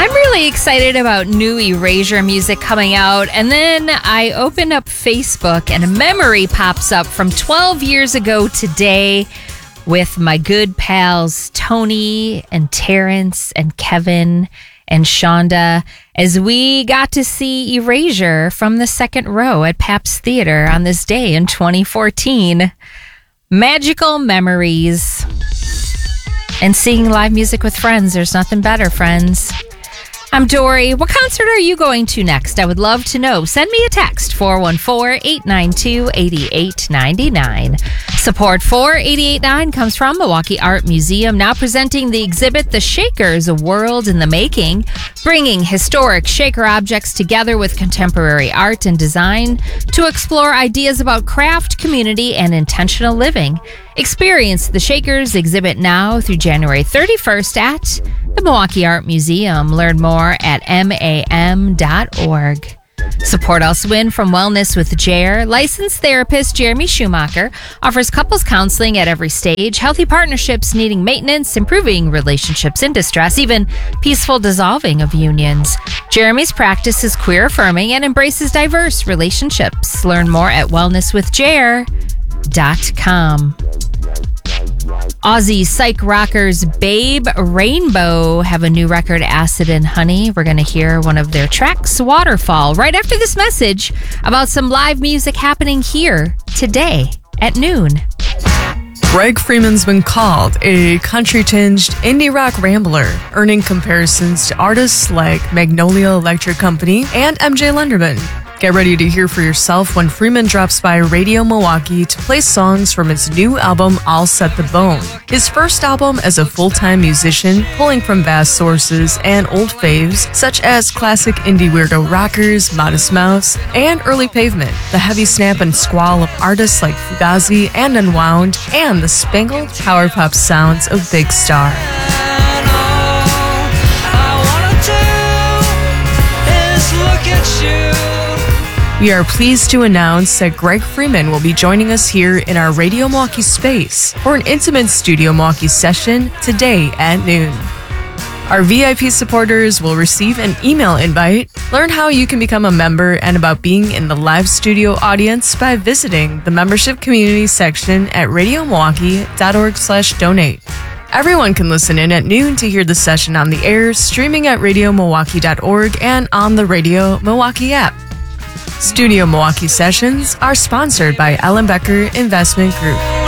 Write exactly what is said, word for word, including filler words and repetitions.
I'm really excited about new Erasure music coming out, and then I open up Facebook and a memory pops up from twelve years ago today with my good pals Tony and Terrence and Kevin and Shonda as we got to see Erasure from the second row at Pabst Theater on this day in twenty fourteen. Magical memories. And seeing live music with friends, there's nothing better, friends. I'm Dory. What concert are you going to next? I would love to know. Send me a text, four one four, eight nine two, eight eight nine nine. Support for eight eight nine comes from Milwaukee Art Museum, now presenting the exhibit The Shakers, A World in the Making, bringing historic Shaker objects together with contemporary art and design to explore ideas about craft, community, and intentional living. Experience the Shakers exhibit now through January thirty-first at the Milwaukee Art Museum. Learn more at M A M dot org. Support also win from Wellness with Jer. Licensed therapist Jeremy Schumacher offers couples counseling at every stage, healthy partnerships needing maintenance, improving relationships in distress, even peaceful dissolving of unions. Jeremy's practice is queer affirming and embraces diverse relationships. Learn more at wellness with jer dot com. Aussie psych rockers Babe Rainbow have a new record, Acid and Honey. We're going to hear one of their tracks, Waterfall, right after this message about some live music happening here today at noon. Greg Freeman's been called a country-tinged indie rock rambler, earning comparisons to artists like Magnolia Electric Company and M J Lenderman. Get ready to hear for yourself when Freeman drops by Radio Milwaukee to play songs from his new album, I'll Set the Bone. His first album as a full-time musician, pulling from vast sources and old faves, such as classic indie weirdo rockers, Modest Mouse, and early Pavement, the heavy snap and squall of artists like Fugazi and Unwound, and the spangled power pop sounds of Big Star. We are pleased to announce that Greg Freeman will be joining us here in our Radio Milwaukee space for an intimate Studio Milwaukee session today at noon. Our V I P supporters will receive an email invite. Learn how you can become a member and about being in the live studio audience by visiting the membership community section at radio milwaukee dot org slash donate. Everyone can listen in at noon to hear the session on the air, streaming at radio milwaukee dot org and on the Radio Milwaukee app. Studio Milwaukee sessions are sponsored by Ellen Becker Investment Group.